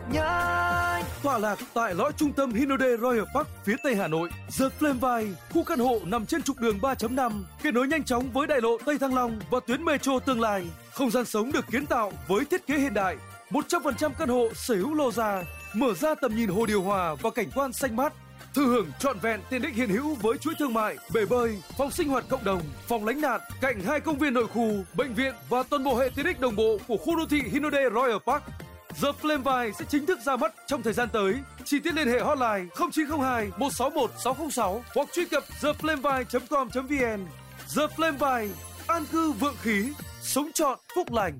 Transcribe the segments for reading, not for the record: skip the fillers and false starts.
nhanh. Tọa lạc tại lõi trung tâm Hinode Royal Park phía tây Hà Nội, The Flameville, khu căn hộ nằm trên trục đường 3.5, kết nối nhanh chóng với đại lộ Tây Thăng Long và tuyến metro tương lai. Không gian sống được kiến tạo với thiết kế hiện đại, 100% căn hộ sở hữu lô gia, mở ra tầm nhìn hồ điều hòa và cảnh quan xanh mát. Thừa hưởng trọn vẹn tiện ích hiện hữu với chuỗi thương mại, bể bơi, phòng sinh hoạt cộng đồng, phòng lánh nạn, cạnh 2 công viên nội khu, bệnh viện và toàn bộ hệ tiện ích đồng bộ của khu đô thị Hinode Royal Park. The Flameville sẽ chính thức ra mắt trong thời gian tới. Chi tiết liên hệ hotline 0902 161 606 hoặc truy cập theflameville.com.vn. The Flameville, an cư vượng khí, sống trọn phúc lành.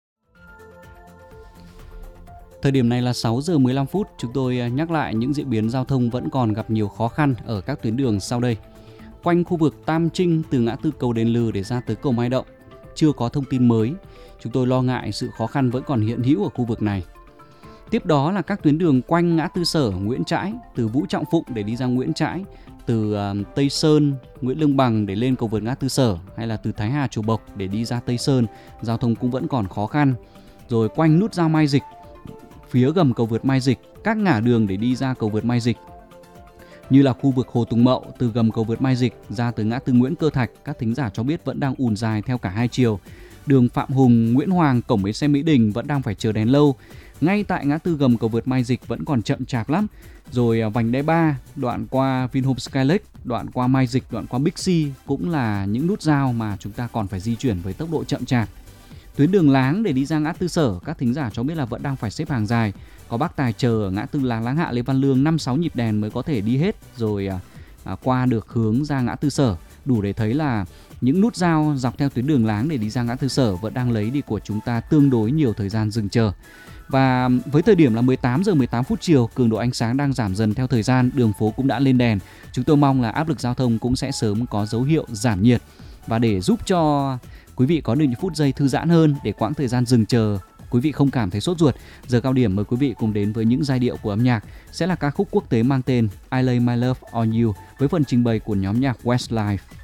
Thời điểm này là 6 giờ 15 phút, chúng tôi nhắc lại những diễn biến giao thông vẫn còn gặp nhiều khó khăn ở các tuyến đường sau đây. Quanh khu vực Tam Trinh từ ngã tư cầu Đền Lừ để ra tới cầu Mai Động, chưa có thông tin mới. Chúng tôi lo ngại sự khó khăn vẫn còn hiện hữu ở khu vực này. Tiếp đó là các tuyến đường quanh ngã tư Sở, Nguyễn Trãi, từ Vũ Trọng Phụng để đi ra Nguyễn Trãi, từ Tây Sơn, Nguyễn Lương Bằng để lên cầu vượt ngã tư Sở, hay là từ Thái Hà, Chùa Bộc để đi ra Tây Sơn, giao thông cũng vẫn còn khó khăn. Rồi quanh nút giao Mai Dịch, phía gầm cầu vượt Mai Dịch, các ngả đường để đi ra cầu vượt Mai Dịch, như là khu vực Hồ Tùng Mậu từ gầm cầu vượt Mai Dịch ra tới ngã tư Nguyễn Cơ Thạch, các thính giả cho biết vẫn đang ùn dài theo cả hai chiều. Đường Phạm Hùng, Nguyễn Hoàng, cổng bến xe Mỹ Đình vẫn đang phải chờ đèn lâu. Ngay tại ngã tư gầm cầu vượt Mai Dịch vẫn còn chậm chạp lắm. Rồi vành đai 3, đoạn qua Vinhome Skylake, đoạn qua Mai Dịch, đoạn qua Bixi cũng là những nút giao mà chúng ta còn phải di chuyển với tốc độ chậm chạp. Tuyến đường Láng để đi ra ngã tư Sở, các thính giả cho biết là vẫn đang phải xếp hàng dài. Có bác tài chờ ở ngã tư Láng Hạ, Lê Văn Lương 5-6 nhịp đèn mới có thể đi hết rồi qua được hướng ra ngã tư Sở. Đủ để thấy là những nút giao dọc theo tuyến đường Láng để đi ra ngã tư Sở vẫn đang lấy đi của chúng ta tương đối nhiều thời gian dừng chờ. Và với thời điểm là 18 giờ 18 phút chiều, cường độ ánh sáng đang giảm dần theo thời gian, đường phố cũng đã lên đèn. Chúng tôi mong là áp lực giao thông cũng sẽ sớm có dấu hiệu giảm nhiệt. Và để giúp cho quý vị có được những phút giây thư giãn hơn, để quãng thời gian dừng chờ quý vị không cảm thấy sốt ruột, giờ cao điểm mời quý vị cùng đến với những giai điệu của âm nhạc. Sẽ là ca khúc quốc tế mang tên I Lay My Love On You với phần trình bày của nhóm nhạc Westlife.